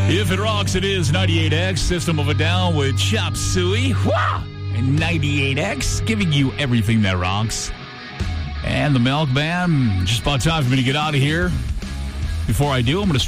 If it rocks, it is 98X, System of a Down with Chop Suey. Wah! And 98X, giving you everything that rocks. And the Milkman, just about time for me to get out of here. Before I do, I'm going to